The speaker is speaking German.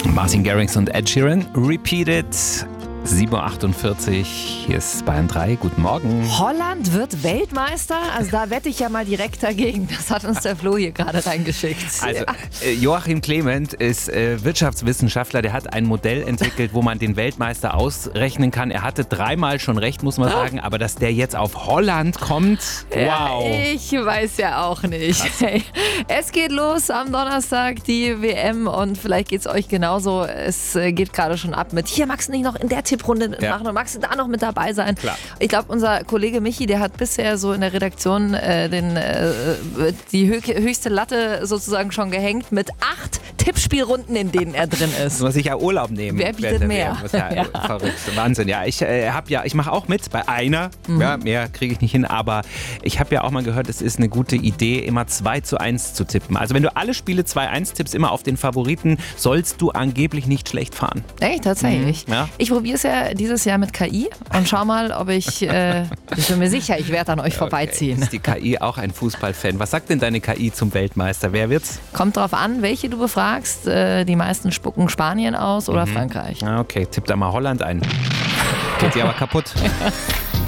Martin Garrix und Ed Sheeran, Repeated. 7.48 Uhr, hier ist Bayern 3, guten Morgen. Holland wird Weltmeister? Also da wette ich ja mal direkt dagegen. Das hat uns der Flo hier gerade reingeschickt. Also Joachim Clement ist Wirtschaftswissenschaftler, der hat ein Modell entwickelt, wo man den Weltmeister ausrechnen kann. Er hatte dreimal schon recht, muss man sagen, aber dass der jetzt auf Holland kommt, wow. Ja, ich weiß ja auch nicht. Hey, es geht los am Donnerstag, die WM, und vielleicht geht es euch genauso. Es geht gerade schon ab mit, hier magst du nicht noch in der Tipprunde machen und magst du da noch mit dabei sein? Klar. Ich glaube, unser Kollege Michi, der hat bisher so in der Redaktion die höchste Latte sozusagen schon gehängt mit 8 Tippspielrunden, in denen er drin ist. Muss ich ja Urlaub nehmen. Wer bietet mehr? Ja, verrückt, Wahnsinn. Ja, ich mache auch mit bei einer. Ja, mehr kriege ich nicht hin, aber ich habe ja auch mal gehört, es ist eine gute Idee, immer 2:1 zu tippen. Also wenn du alle Spiele 2:1 tippst, immer auf den Favoriten, sollst du angeblich nicht schlecht fahren. Echt, tatsächlich. Ja. Ich probiere es ja dieses Jahr mit KI und schau mal, ob ich bin mir sicher, ich werde an euch vorbeiziehen. Ist die KI auch ein Fußballfan? Was sagt denn deine KI zum Weltmeister? Wer wird's? Kommt drauf an, welche du befragst. Die meisten spucken Spanien aus oder Frankreich. Okay, tipp da mal Holland ein. Geht dir aber kaputt.